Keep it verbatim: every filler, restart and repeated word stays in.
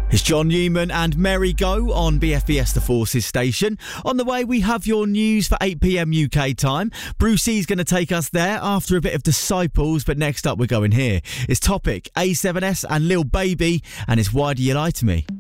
It's John Newman and Mary Go on B F B S The Forces station. On the way, we have your news for eight p m U K time. Brucey's going to take us there after a bit of Disciples, but next up we're going here. It's Topic, A seven S and Lil Baby, and it's Why Do You Lie To Me?